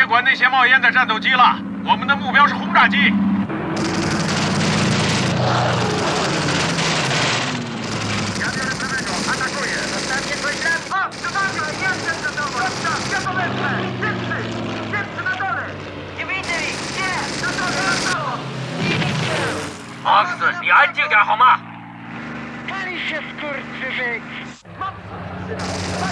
别管那些冒烟的战斗机了，我们的目标是轰炸机。 马克思，你安静点好吗？ Pali się skurczybyk!